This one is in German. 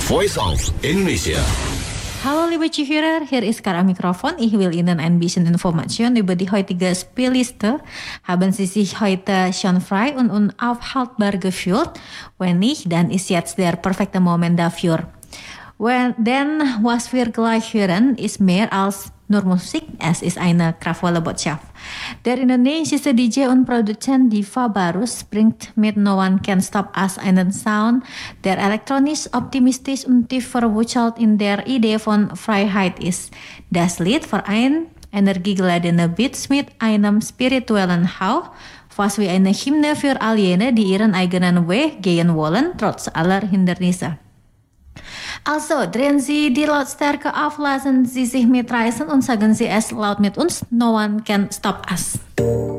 Voice of Indonesia. Hallo liebe Zuhörer, hier ist Kara Mikrofon. Ich will Ihnen ein bisschen Information über die heutige Spielliste. Haben Sie sich heute schon frei und unaufhaltbar gefühlt? Wenn nicht, dann ist jetzt der perfekte Moment dafür. Denn was wir gleich hören, ist mehr als nur Musik, es ist eine kraftvolle Botschaft. Der indonesische DJ und Produzent Diva Barus bringt mit No One Can Stop Us einen Sound, der elektronisch, optimistisch und tief verwurzelt in der Idee von Freiheit ist. Das Lied vereint energiegeladene Beats mit einem spirituellen Hauch, fast wie eine Hymne für all jene, die ihren eigenen Weg gehen wollen, trotz aller Hindernisse. Also, drehen Sie die Lautstärke auf, lassen Sie sich mitreißen und sagen Sie es laut mit uns. No one can stop us.